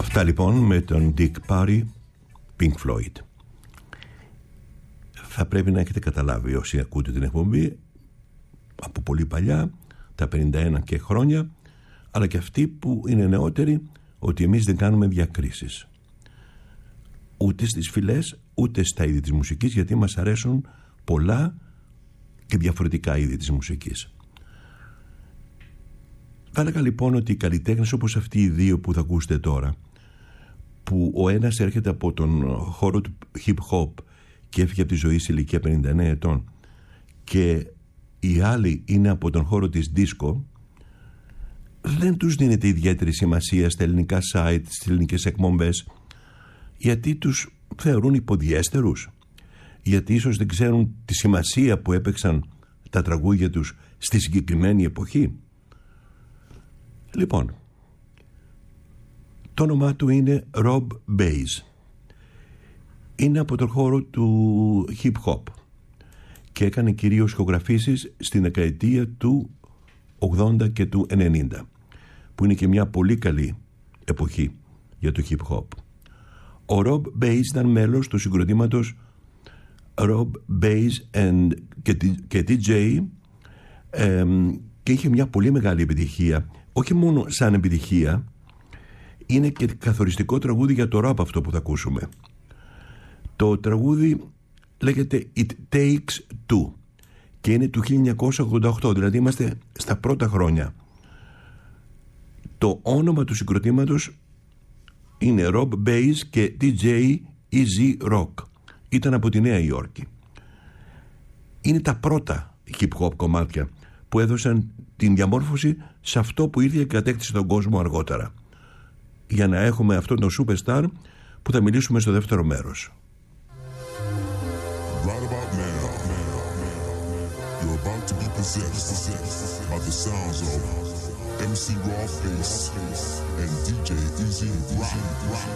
Αυτά λοιπόν με τον Dick Parry, Pink Floyd. Θα πρέπει να έχετε καταλάβει όσοι ακούτε την εκπομπή από πολύ παλιά, τα 51 και χρόνια, αλλά και αυτοί που είναι νεότεροι, ότι εμείς δεν κάνουμε διακρίσεις ούτε στις φυλές ούτε στα είδη της μουσικής, γιατί μας αρέσουν πολλά και διαφορετικά είδη της μουσικής. Θα έλεγα λοιπόν ότι οι καλλιτέχνες όπως αυτοί οι δύο που θα ακούσετε τώρα, που ο ένας έρχεται από τον χώρο του hip hop και έφυγε από τη ζωή σε ηλικία 59 ετών και οι άλλοι είναι από τον χώρο της disco, δεν τους δίνεται ιδιαίτερη σημασία στα ελληνικά site, στις ελληνικές εκπομπές, γιατί τους θεωρούν υποδιέστερους, γιατί ίσως δεν ξέρουν τη σημασία που έπαιξαν τα τραγούδια τους στη συγκεκριμένη εποχή. Λοιπόν, το όνομά του είναι Rob Base. Είναι από τον χώρο του hip hop και έκανε κυρίως ηχογραφήσεις στην δεκαετία του 80 και του 90, που είναι και μια πολύ καλή εποχή για το hip hop. Ο Rob Base ήταν μέλος του συγκροτήματος Rob Base και DJ και είχε μια πολύ μεγάλη επιτυχία. Όχι μόνο σαν επιτυχία, είναι και καθοριστικό τραγούδι για το rap αυτό που θα ακούσουμε. Το τραγούδι λέγεται It Takes Two και είναι του 1988, δηλαδή είμαστε στα πρώτα χρόνια. Το όνομα του συγκροτήματος είναι Rob Base και DJ Easy Rock. Ήταν από τη Νέα Υόρκη. Είναι τα πρώτα hip hop κομμάτια που έδωσαν την διαμόρφωση σε αυτό που ήρθε και κατέκτησε τον κόσμο αργότερα, για να έχουμε αυτόν τον superstar που θα μιλήσουμε στο δεύτερο μέρος. Right about now, you're about to be possessed by the sounds of MC Rawface and DJ Easy Rock.